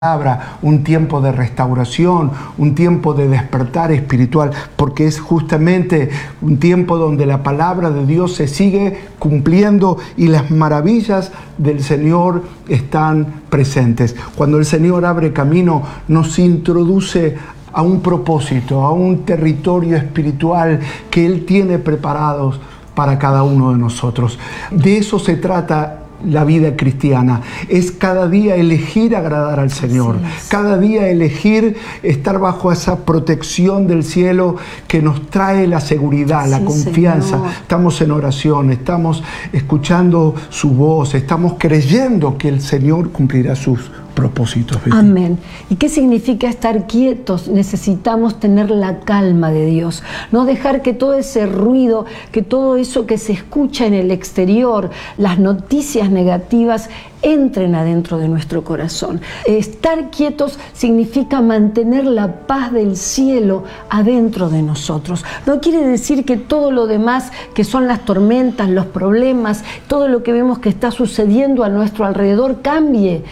palabra, un tiempo de restauración, un tiempo de despertar espiritual, porque es justamente un tiempo donde la palabra de Dios se sigue cumpliendo y las maravillas del Señor están presentes. Cuando el Señor abre camino, nos introduce a un propósito, a un territorio espiritual que Él tiene preparados para cada uno de nosotros. De eso se trata la vida cristiana, es cada día elegir agradar al Señor, cada día elegir estar bajo esa protección del cielo que nos trae la seguridad, la confianza. Señor. Estamos en oración, estamos escuchando su voz, estamos creyendo que el Señor cumplirá sus propósitos. Amén. ¿Y qué significa estar quietos? Necesitamos tener la calma de Dios, no dejar que todo ese ruido, que todo eso que se escucha en el exterior, las noticias negativas, entren adentro de nuestro corazón. Estar quietos significa mantener la paz del cielo adentro de nosotros. No quiere decir que todo lo demás, que son las tormentas, los problemas, todo lo que vemos que está sucediendo a nuestro alrededor, cambie.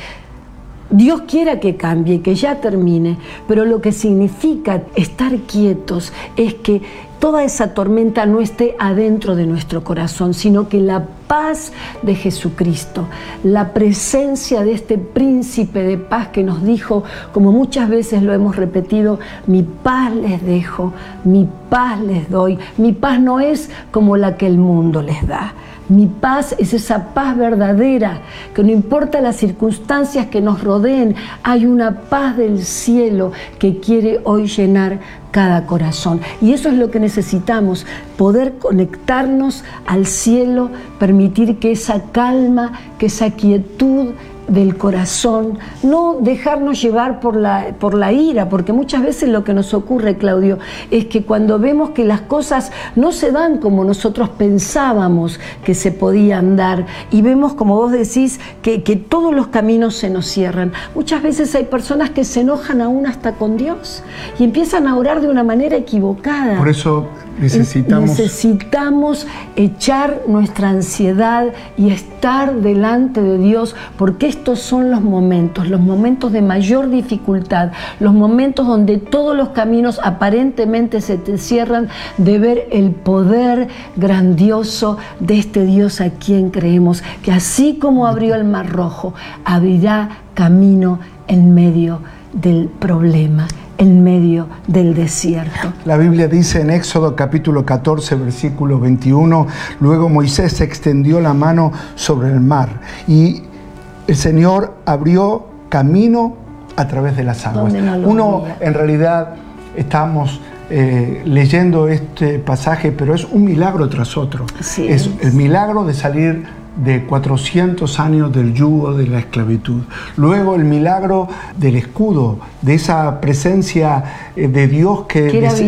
Dios quiera que cambie, que ya termine, pero lo que significa estar quietos es que toda esa tormenta no esté adentro de nuestro corazón, sino que la paz de Jesucristo, la presencia de este príncipe de paz que nos dijo, como muchas veces lo hemos repetido, mi paz les dejo, mi paz les doy. Mi paz no es como la que el mundo les da. Mi paz es esa paz verdadera, que no importa las circunstancias que nos rodeen, hay una paz del cielo que quiere hoy llenar cada corazón. Y eso es lo que necesitamos, poder conectarnos al cielo, permitir que esa calma, que esa quietud del corazón, no dejarnos llevar por la ira, porque muchas veces lo que nos ocurre, Claudio, es que cuando vemos que las cosas no se dan como nosotros pensábamos que se podían dar, y vemos, como vos decís, que todos los caminos se nos cierran, muchas veces hay personas que se enojan aún hasta con Dios y empiezan a orar de una manera equivocada. Por eso necesitamos echar nuestra ansiedad y estar delante de Dios, porque estos son los momentos de mayor dificultad, los momentos donde todos los caminos aparentemente se te cierran, de ver el poder grandioso de este Dios a quien creemos, que así como abrió el Mar Rojo, abrirá camino en medio del problema, en medio del desierto. La Biblia dice en Éxodo capítulo 14, versículo 21, luego Moisés extendió la mano sobre el mar y el Señor abrió camino a través de las aguas. En realidad, estamos leyendo este pasaje, pero es un milagro tras otro. Es el milagro de salir de 400 años del yugo de la esclavitud. Luego el milagro del escudo, de esa presencia de Dios que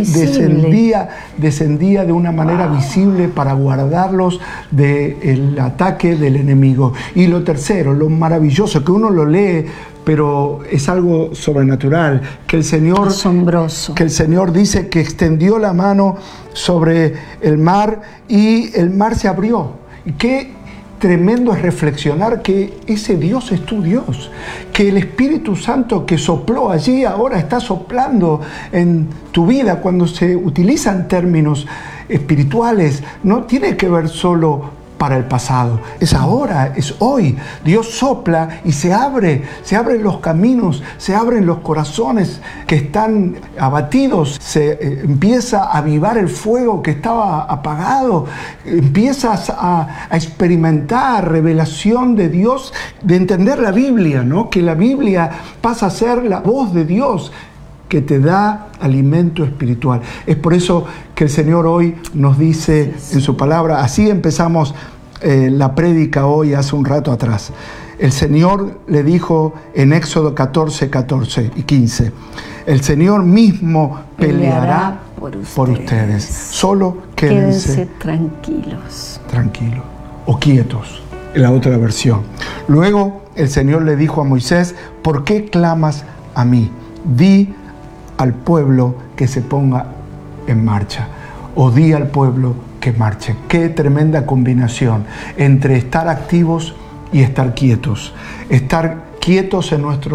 descendía de una manera visible para guardarlos del ataque del enemigo. Y lo tercero, lo maravilloso, que uno lo lee, pero es algo sobrenatural, que el Señor, asombroso, que el Señor dice que extendió la mano sobre el mar y el mar se abrió. ¿Y qué tremendo es reflexionar que ese Dios es tu Dios, que el Espíritu Santo que sopló allí ahora está soplando en tu vida? Cuando se utilizan términos espirituales, no tiene que ver solo para el pasado, es ahora, es hoy. Dios sopla y se abren los caminos, se abren los corazones que están abatidos, se empieza a avivar el fuego que estaba apagado, empiezas a experimentar revelación de Dios, de entender la Biblia, ¿no? Que la Biblia pasa a ser la voz de Dios que te da alimento espiritual. Es por eso que el Señor hoy nos dice en su palabra, así empezamos la prédica hoy hace un rato atrás. El Señor le dijo en Éxodo 14, 14 y 15, el Señor mismo peleará por ustedes. Solo quédense tranquilos o quietos, en la otra versión. Luego el Señor le dijo a Moisés, ¿por qué clamas a mí? Di al pueblo que se ponga en marcha, o di al pueblo que marche. Qué tremenda combinación entre estar activos y estar quietos. Estar quietos en nuestro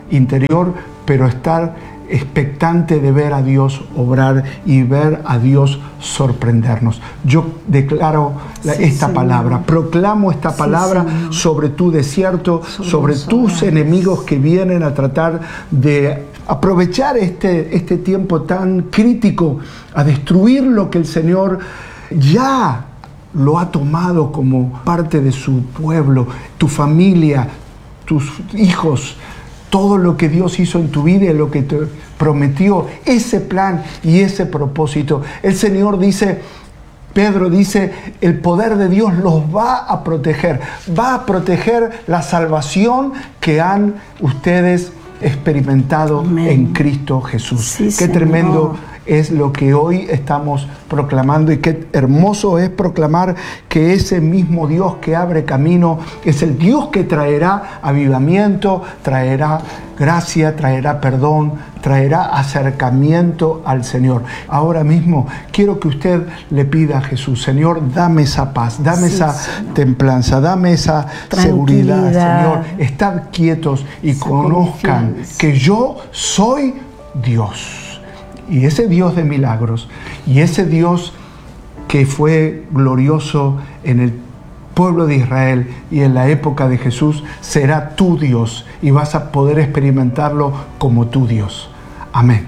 interior, pero estar expectante de ver a Dios obrar y ver a Dios sorprendernos. Yo declaro esta palabra, proclamo esta palabra sobre tu desierto, sobre tus enemigos que vienen a tratar de aprovechar este tiempo tan crítico a destruir lo que el Señor ya lo ha tomado como parte de su pueblo, tu familia, tus hijos, todo lo que Dios hizo en tu vida y lo que te prometió, ese plan y ese propósito. El Señor dice, Pedro dice, el poder de Dios los va a proteger la salvación que han ustedes experimentado en Cristo Jesús. Sí, qué Señor. Tremendo es lo que hoy estamos proclamando, y qué hermoso es proclamar que ese mismo Dios que abre camino es el Dios que traerá avivamiento, traerá gracia, traerá perdón, traerá acercamiento al Señor. Ahora mismo quiero que usted le pida a Jesús, Señor, dame esa paz, dame esa templanza, dame esa seguridad, Señor. Estad quietos y conozcan que yo soy Dios. Y ese Dios de milagros, y ese Dios que fue glorioso en el pueblo de Israel y en la época de Jesús, será tu Dios y vas a poder experimentarlo como tu Dios. Amén.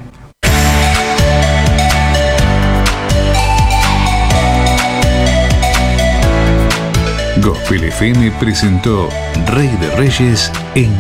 Gospel FM presentó Rey de Reyes en